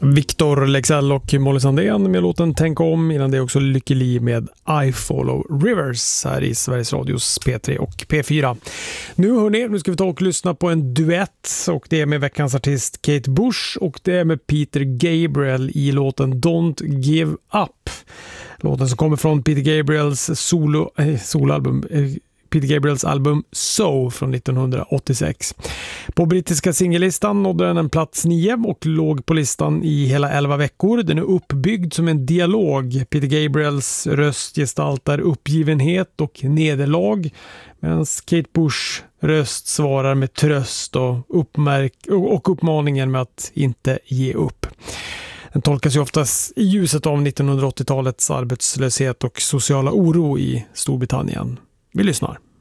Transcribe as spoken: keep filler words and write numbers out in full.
Victor Leksell och Molly Sandén med låten Tänk om. Innan det är också Lykke Li med I Follow Rivers här i Sveriges Radios P tre och P fyra. Nu hörni, nu ska vi ta och lyssna på en duett, och det är med veckans artist Kate Bush och det är med Peter Gabriel i låten Don't Give Up. Låten som kommer från Peter Gabriels solo, äh, soloalbum äh, Peter Gabriels album So från nittonhundraåttiosex. På brittiska singellistan nådde den en plats nio och låg på listan i hela elva veckor. Den är uppbyggd som en dialog. Peter Gabriels röst gestaltar uppgivenhet och nederlag, medan Kate Bush röst svarar med tröst och, uppmärk- och uppmaningen med att inte ge upp. Den tolkas ju oftast i ljuset av nittonhundraåttiotalets arbetslöshet och sociala oro i Storbritannien. Vi lyssnar.